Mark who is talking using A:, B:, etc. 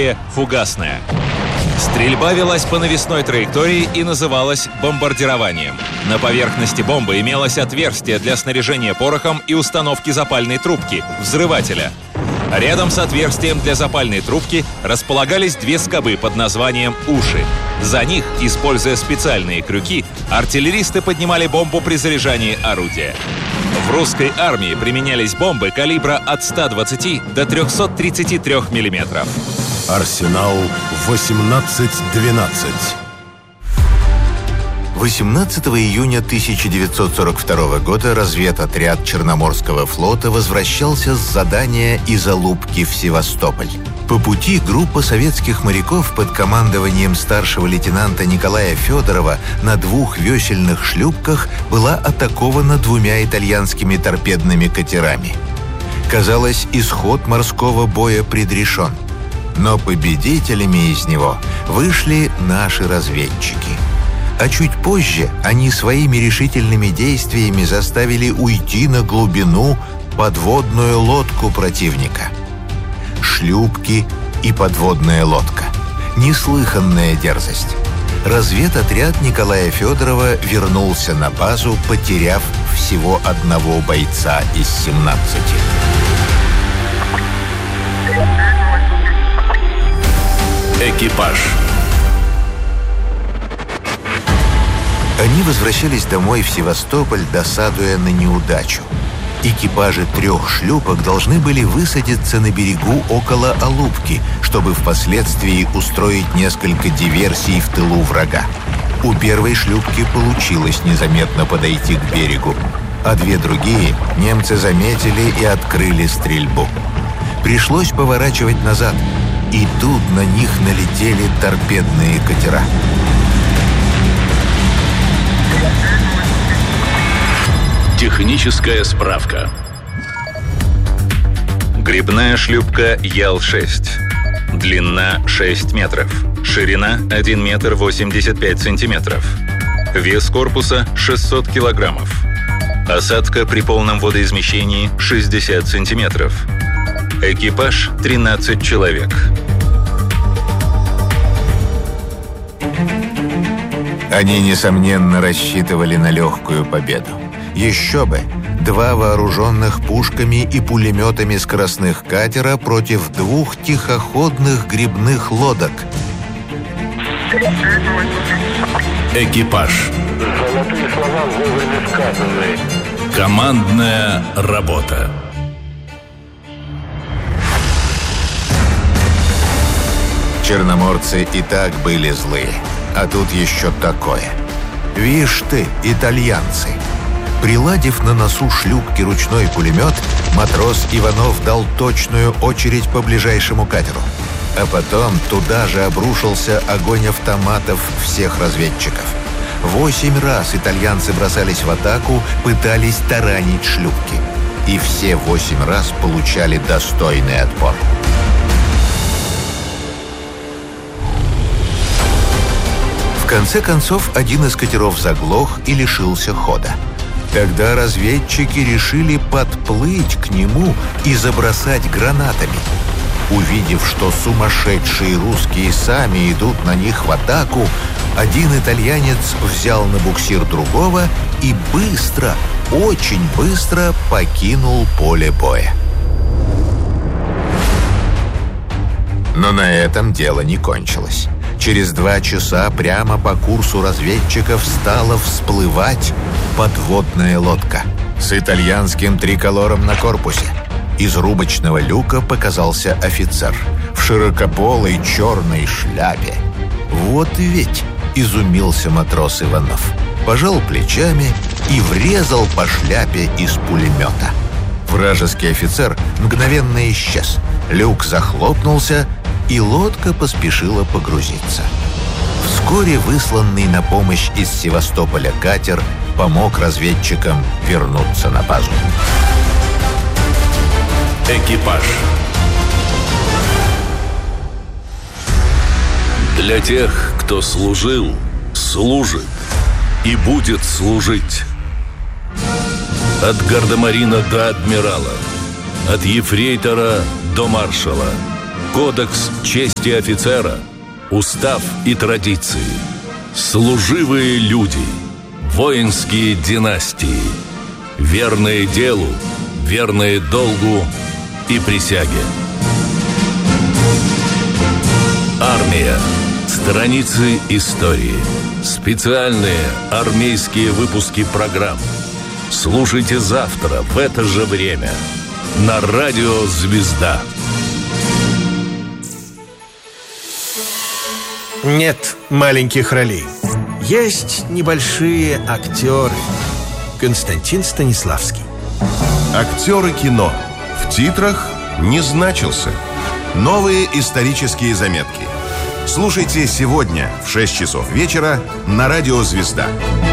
A: фугасная. Стрельба велась по навесной траектории и называлась бомбардированием. На поверхности бомбы имелось отверстие для снаряжения порохом и установки запальной трубки – взрывателя. Рядом с отверстием для запальной трубки располагались две скобы под названием «уши». За них, используя специальные крюки, артиллеристы поднимали бомбу при заряжании орудия. В русской армии применялись бомбы калибра от 120 до 333 мм.
B: Арсенал 18-12.
C: 18 июня 1942 года разведотряд Черноморского флота возвращался с задания из Алупки в Севастополь. По пути группа советских моряков под командованием старшего лейтенанта Николая Федорова на двух весельных шлюпках была атакована двумя итальянскими торпедными катерами. Казалось, исход морского боя предрешен. Но победителями из него вышли наши разведчики. А чуть позже они своими решительными действиями заставили уйти на глубину подводную лодку противника. Шлюпки и подводная лодка. Неслыханная дерзость. Разведотряд Николая Федорова вернулся на базу, потеряв всего одного бойца из 17.
B: Экипаж.
C: Они возвращались домой в Севастополь, досадуя на неудачу. Экипажи 3 шлюпок должны были высадиться на берегу около Алупки, чтобы впоследствии устроить несколько диверсий в тылу врага. У первой шлюпки получилось незаметно подойти к берегу, а 2 другие немцы заметили и открыли стрельбу. Пришлось поворачивать назад, и тут на них налетели торпедные катера.
B: Техническая справка.
A: Гребная шлюпка Ял-6. Длина 6 метров. Ширина 1 метр 85 сантиметров. Вес корпуса 600 килограммов. Осадка при полном водоизмещении 60 сантиметров. Экипаж 13 человек.
C: Они, несомненно, рассчитывали на легкую победу. Еще бы! 2 вооруженных пушками и пулеметами скоростных катера против 2 тихоходных гребных лодок.
B: Экипаж.
D: Золотые слова вовремя сказаны.
B: Командная работа.
C: Черноморцы и так были злые, а тут еще такое. Вишь ты, итальянцы! Приладив на носу шлюпки ручной пулемет, матрос Иванов дал точную очередь по ближайшему катеру. А потом туда же обрушился огонь автоматов всех разведчиков. 8 раз итальянцы бросались в атаку, пытались таранить шлюпки. И все 8 раз получали достойный отпор. В конце концов, один из катеров заглох и лишился хода. Тогда разведчики решили подплыть к нему и забросать гранатами. Увидев, что сумасшедшие русские сами идут на них в атаку, один итальянец взял на буксир другого и быстро, очень быстро покинул поле боя. Но на этом дело не кончилось. Через 2 часа прямо по курсу разведчиков стала всплывать подводная лодка с итальянским триколором на корпусе. Из рубочного люка показался офицер в широкополой черной шляпе. «Вот ведь!» — изумился матрос Иванов. Пожал плечами и врезал по шляпе из пулемета. Вражеский офицер мгновенно исчез. Люк захлопнулся, и лодка поспешила погрузиться. Вскоре высланный на помощь из Севастополя катер помог разведчикам вернуться на базу.
B: Экипаж. Для тех, кто служил, служит и будет служить. От гардемарина до адмирала, от ефрейтора до маршала. Кодекс чести офицера, устав и традиции, служивые люди, воинские династии, верные делу, верные долгу и присяге. Армия. Страницы истории. Специальные армейские выпуски программ. Слушайте завтра в это же время на радио «Звезда».
E: Нет маленьких ролей. Есть небольшие актеры. Константин Станиславский.
F: Актеры кино. В титрах не значился. Новые исторические заметки. Слушайте сегодня в 6 часов вечера на радио «Звезда».